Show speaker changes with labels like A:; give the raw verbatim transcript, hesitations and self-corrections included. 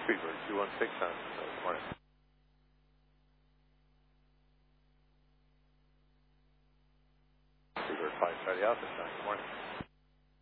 A: Freebird two one six on. So good morning. Freebird five Charlie Alpha, good morning.